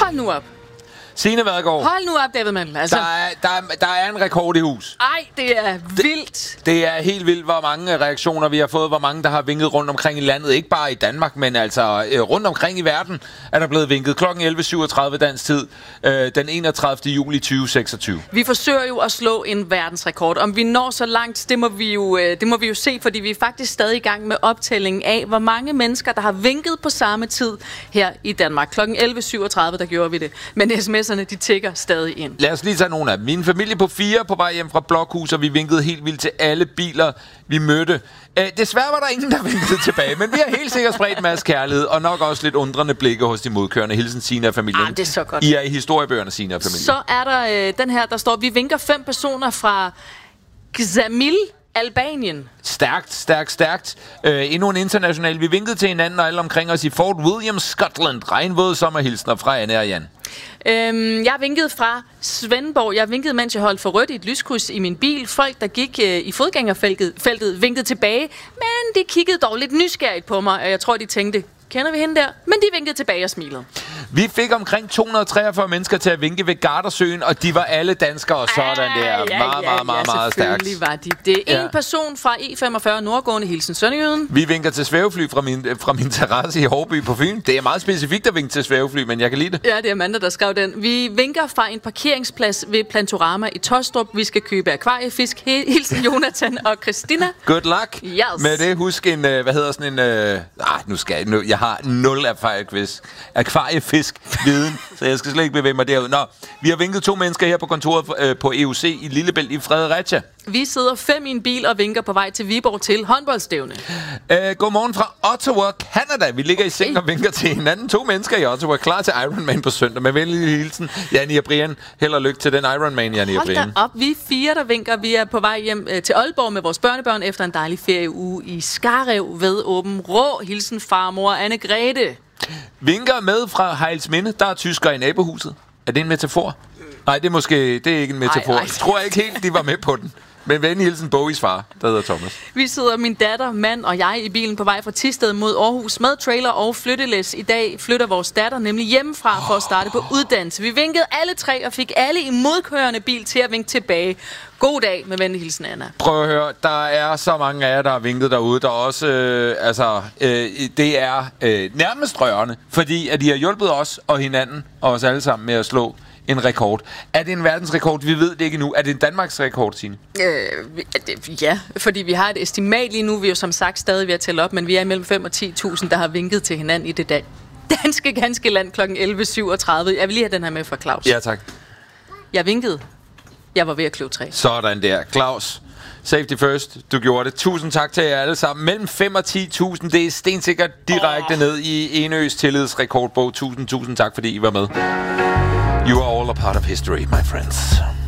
Hold nu op. Signe Vadgaard. Hold nu op, David Mandel. Altså, Der er en rekord i hus. ej, det er vildt. Det er helt vildt, hvor mange reaktioner vi har fået, hvor mange, der har vinket rundt omkring i landet. Ikke bare i Danmark, men altså rundt omkring i verden er der blevet vinket kl. 11.37 dansk tid den 31. juli 2026. Vi forsøger jo at slå en verdensrekord. Om vi når så langt, det må vi jo se, fordi vi er faktisk stadig i gang med optællingen af, hvor mange mennesker, der har vinket på samme tid her i Danmark. Kl. 11.37, der gjorde vi det. Men sms'erne, de tikker stadig ind. Lad os lige tage nogle af dem. Min familie på 4 på vej hjem fra Blokhus, og vi vinkede helt vildt til alle biler, vi mødte. Desværre var der ingen, der vinkede tilbage, men vi har helt sikkert spredt en masse kærlighed, og nok også lidt undrende blikke hos de modkørende. Hilsen Signe og familien. Det er så godt. I er i historiebøgerne, Signe og familien. Så er der den her, der står, vi vinker 5 personer fra Xamil, Albanien. Stærkt. Endnu en international. Vi vinkede til hinanden og alle omkring os i Fort William, Scotland. Regnvåde sommerhilsner fra Anne og Jan. Jeg vinkede fra Svendborg. Jeg vinkede, mens jeg holdt for rødt i et lyskryds i min bil. Folk, der gik i fodgængerfeltet, vinkede tilbage, men de kiggede dog lidt nysgerrigt på mig, og jeg tror, de tænkte, kender vi hende der? Men de vinkede tilbage og smilede. Vi fik omkring 243 mennesker til at vinke ved Gardersøen, og de var alle danskere, og sådan der. Meget stærkt. Selvfølgelig var de det. En person fra E45 Nordgående, hilsen Sønderjyden. Vi vinker til svævefly fra min terrasse i Hårby på Fyn. Det er meget specifikt at vinke til svævefly, men jeg kan lide det. Ja, det er Amanda, der skrev den. Vi vinker fra en parkeringsplads ved Plantorama i Tostrup. Vi skal købe akvariefisk. Hilsen Jonathan og Christina. Good luck. Yes. Med det, husk en, jeg har 0 akvariefisk-viden, så jeg skal slet ikke bevæge mig derud. Nå, vi har vinket 2 mennesker her på kontoret på EUC i Lillebælt i Fredericia. Vi sidder 5 i en bil og vinker på vej til Viborg til håndboldstævne. Godmorgen fra Ottawa, Canada. Vi ligger i seng og vinker til hinanden. 2 mennesker i Ottawa, klar til Ironman på søndag. Med venlig hilsen, Janni og Brian. Held og lykke til den Ironman, Janni og Brian. Hold da op, vi er 4, der vinker. Vi er på vej hjem til Aalborg med vores børnebørn efter en dejlig ferieuge i Skarrev ved Åben Rå. Hilsen farmor Anne-Grethe. Vinker med fra Hejlsminde. Der er tyskere i nabohuset. Er det en metafor? Nej, det er ikke en metafor. Jeg tror ikke helt, de var med på den. Men venlig hilsen Bogies far, der hedder Thomas. Vi sidder, min datter, mand og jeg, i bilen på vej fra Thisted mod Aarhus med trailer og flyttelæs. I dag flytter vores datter nemlig hjemmefra for at starte på uddannelse. Vi vinkede alle 3 og fik alle i modkørende bil til at vinke tilbage. God dag med venlig hilsen, Anna. Prøv at høre, der er så mange af jer, der har vinket derude. Der er også, det er nærmest rørende, fordi at I har hjulpet os og hinanden og os alle sammen med at slå en rekord. Er det en verdensrekord? Vi ved det ikke endnu. Er det en Danmarks rekord, Signe? Ja, fordi vi har et estimat lige nu. Vi er jo som sagt stadig ved at tælle op, men vi er mellem 5 og 10.000, der har vinket til hinanden i det ganske land kl. 11.37. Jeg vil lige have den her med fra Claus. Ja, tak. Jeg vinkede. Jeg var ved at kløve træ. Sådan der. Claus, safety first. Du gjorde det. Tusind tak til jer alle sammen. Mellem 5 og 10.000. Det er stensikkert direkte ned i Enøs tillidsrekordbog. Tusind tak, fordi I var med. You are all a part of history, my friends.